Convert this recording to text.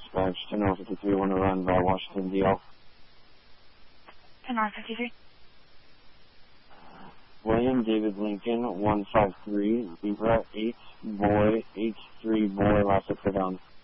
dispatch, 10-53, want to run by Washington, DL. 10-53. William David Lincoln, 153, Libra, 8, boy, 83, boy, last up for down.